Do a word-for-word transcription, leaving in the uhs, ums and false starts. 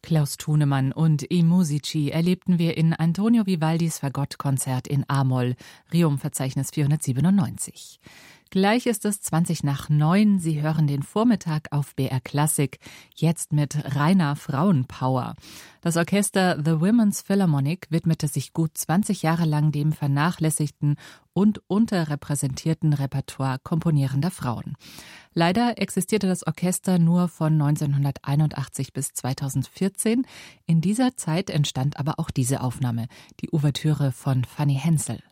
Klaus Thunemann und I Musici erlebten wir in Antonio Vivaldis Fagottkonzert in A-Moll, Riom-Verzeichnis vierhundertsiebenundneunzig. Gleich ist es zwanzig nach neun. Sie hören den Vormittag auf B R Klassik, jetzt mit reiner Frauenpower. Das Orchester The Women's Philharmonic widmete sich gut zwanzig Jahre lang dem vernachlässigten und unterrepräsentierten Repertoire komponierender Frauen. Leider existierte das Orchester nur von neunzehnhunderteinundachtzig bis zweitausendvierzehn. In dieser Zeit entstand aber auch diese Aufnahme, die Ouvertüre von Fanny Hensel.